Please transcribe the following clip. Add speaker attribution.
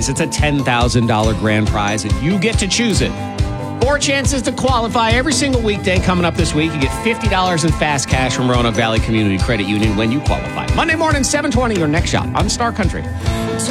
Speaker 1: prize. It's a $10,000 grand prize, and you get to choose it. 4 chances to qualify every single weekday coming up this week. You get $50 in fast cash from Roanoke Valley Community Credit Union when you qualify. Monday morning, 7:20, your next shot on Star Country.